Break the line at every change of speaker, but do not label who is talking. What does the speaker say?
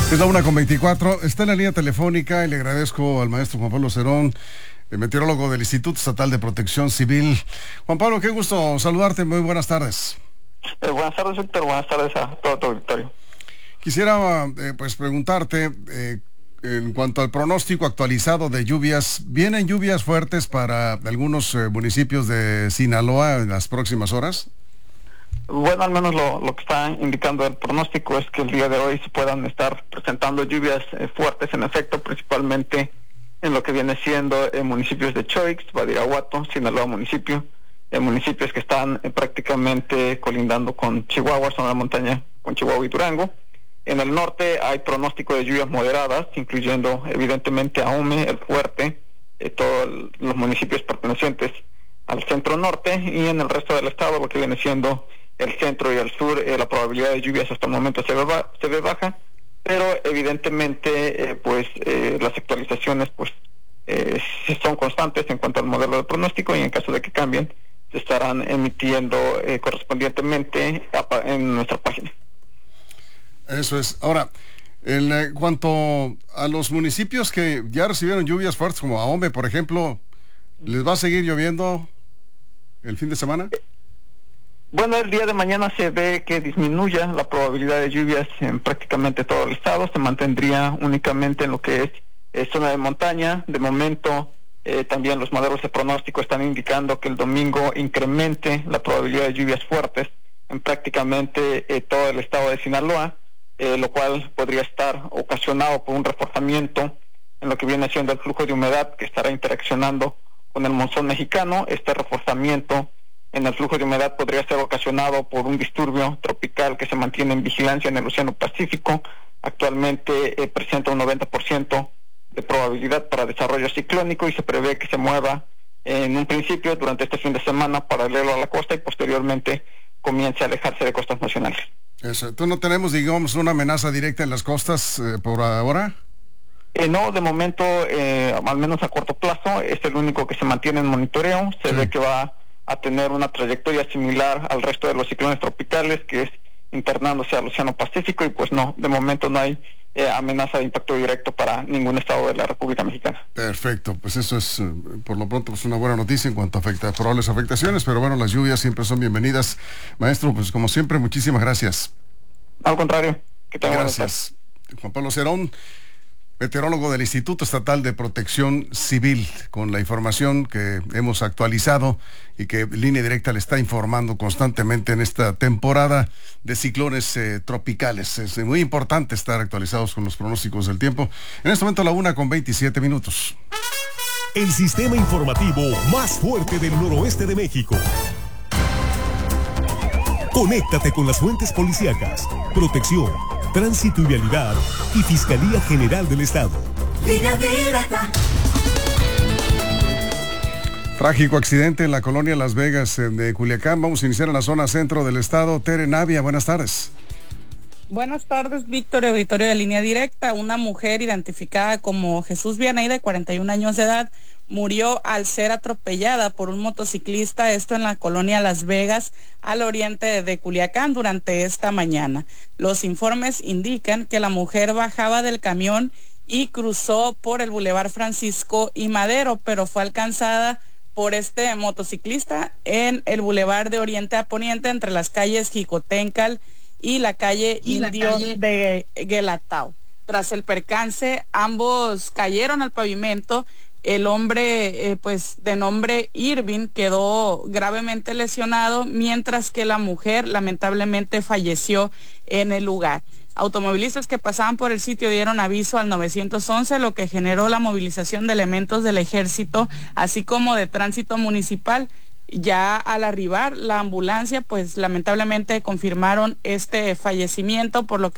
Es la 1:24. Está en la línea telefónica y le agradezco al maestro Juan Pablo Cerón, el meteorólogo del Instituto Estatal de Protección Civil. Juan Pablo, qué gusto saludarte. Muy buenas tardes.
Buenas tardes, Víctor. Buenas tardes a todo tu auditorio.
Quisiera pues preguntarte en cuanto al pronóstico actualizado de lluvias. ¿Vienen lluvias fuertes para algunos municipios de Sinaloa en las próximas horas?
Bueno, al menos lo que está indicando el pronóstico es que el día de hoy se puedan estar presentando lluvias fuertes en efecto, principalmente en lo que viene siendo municipios de Choix, Badiraguato, Sinaloa municipio, municipios que están prácticamente colindando con Chihuahua, zona de montaña con Chihuahua y Durango. En el norte hay pronóstico de lluvias moderadas, incluyendo evidentemente Ahome, El Fuerte, todos los municipios pertenecientes al centro norte, y en el resto del estado, lo que viene siendo el centro y el sur, la probabilidad de lluvias hasta el momento se ve baja, pero evidentemente las actualizaciones son constantes en cuanto al modelo de pronóstico, y en caso de que cambien se estarán emitiendo correspondientemente en nuestra página.
Eso es. Ahora, en cuanto a los municipios que ya recibieron lluvias fuertes, como Ahome, por ejemplo, ¿les va a seguir lloviendo el fin de semana?
Bueno, el día de mañana se ve que disminuya la probabilidad de lluvias en prácticamente todo el estado. Se mantendría únicamente en lo que es zona de montaña. De momento, también los modelos de pronóstico están indicando que el domingo incremente la probabilidad de lluvias fuertes en prácticamente todo el estado de Sinaloa, lo cual podría estar ocasionado por un reforzamiento en lo que viene siendo el flujo de humedad que estará interaccionando con el monzón mexicano. Este reforzamiento en el flujo de humedad podría ser ocasionado por un disturbio tropical que se mantiene en vigilancia en el Océano Pacífico. Actualmente presenta un 90% de probabilidad para desarrollo ciclónico, y se prevé que se mueva en un principio durante este fin de semana paralelo a la costa y posteriormente comience a alejarse de costas nacionales.
Eso. ¿Tú no tenemos, digamos, una amenaza directa en las costas por ahora?
No, de momento, al menos a corto plazo, es el único que se mantiene en monitoreo. Se ve que va a tener una trayectoria similar al resto de los ciclones tropicales, que es internándose al Océano Pacífico, y pues no, de momento no hay amenaza de impacto directo para ningún estado de la República Mexicana.
Perfecto, pues eso es por lo pronto pues una buena noticia en cuanto a probables afectaciones, pero bueno, las lluvias siempre son bienvenidas. Maestro, pues como siempre, muchísimas gracias.
Al contrario, que tengan
gracias. Juan Pablo Cerón, meteorólogo del Instituto Estatal de Protección Civil, con la información que hemos actualizado y que Línea Directa le está informando constantemente en esta temporada de ciclones tropicales. Es muy importante estar actualizados con los pronósticos del tiempo. En este momento, la 1:27.
El sistema informativo más fuerte del noroeste de México. Conéctate con las fuentes policíacas, protección, tránsito y vialidad y Fiscalía General del Estado.
Línea Directa.
Trágico accidente en la colonia Las Vegas de Culiacán. Vamos a iniciar en la zona centro del estado. Tere Navia, buenas tardes.
Buenas tardes, Víctor, auditorio de Línea Directa. Una mujer identificada como Jesús Vianey, de 41 años de edad, murió al ser atropellada por un motociclista, esto en la colonia Las Vegas, al oriente de Culiacán, durante esta mañana. Los informes indican que la mujer bajaba del camión y cruzó por el Boulevard Francisco y Madero, pero fue alcanzada por este motociclista en el Boulevard de Oriente a Poniente, entre las calles Jicotencal y la calle Indio de Guelatao. Tras el percance, ambos cayeron al pavimento. El hombre, de nombre Irving, quedó gravemente lesionado, mientras que la mujer lamentablemente falleció en el lugar. Automovilistas que pasaban por el sitio dieron aviso al 911, lo que generó la movilización de elementos del ejército, así como de tránsito municipal. Ya al arribar la ambulancia, pues lamentablemente confirmaron este fallecimiento, por lo que